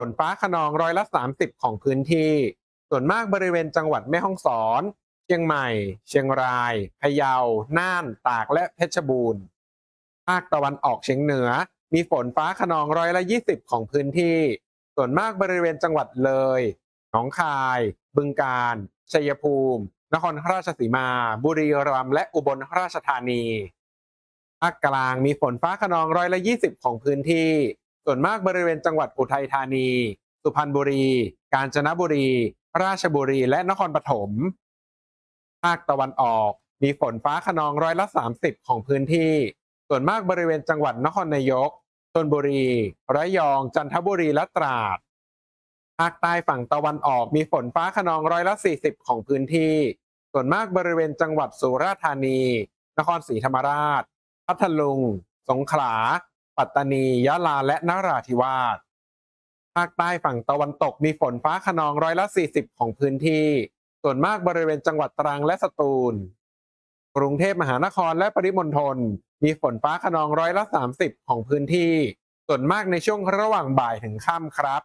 ฝนฟ้าคะนอง30%ของพื้นที่ส่วนมากบริเวณจังหวัดแม่ฮ่องสอนเชียงใหม่เชียงรายพะเยาน่านตากและเพชรบูรณ์ภาคตะวันออกเฉียงเหนือมีฝนฟ้าคะนอง20%ของพื้นที่ส่วนมากบริเวณจังหวัดเลยหนองคายบึงกาฬชัยภูมินครราชสีมาบุรีรัมย์และอุบลราชธานีภาคกลางมีฝนฟ้าคะนอง20%ของพื้นที่ส่วนมากบริเวณจังหวัดอุทัยธานีสุพรรณบุรีกาญจนบุรีราชบุรีและนครปฐมภาคตะวันออกมีฝนฟ้าคะนอง30%ของพื้นที่ส่วนมากบริเวณจังหวัดนครนายกชลบุรีระยองจันทบุรีและตราดภาคใต้ฝั่งตะวันออกมีฝนฟ้าคะนอง40%ของพื้นที่ส่วนมากบริเวณจังหวัดสุราษฎร์ธานีนครศรีธรรมราชพัทลุงสงขลาปัตตานียะลาและนราธิวาสภาคใต้ฝั่งตะวันตกมีฝนฟ้าคะนอง40%ของพื้นที่ส่วนมากบริเวณจังหวัดตรังและสตูลกรุงเทพมหานครและปริมณฑลมีฝนฟ้าคะนอง30%ของพื้นที่ส่วนมากในช่วงระหว่างบ่ายถึงค่ำครับ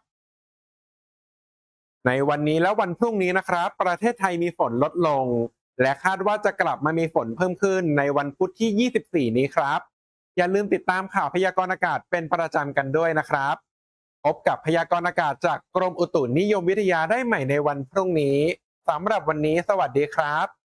ในวันนี้และวันพรุ่งนี้นะครับประเทศไทยมีฝนลดลงและคาดว่าจะกลับมามีฝนเพิ่มขึ้นในวันพุธที่24นี้ครับอย่าลืมติดตามข่าวพยากรณ์อากาศเป็นประจำกันด้วยนะครับพบกับพยากรณ์อากาศจากกรมอุตุนิยมวิทยาได้ใหม่ในวันพรุ่งนี้สำหรับวันนี้สวัสดีครับ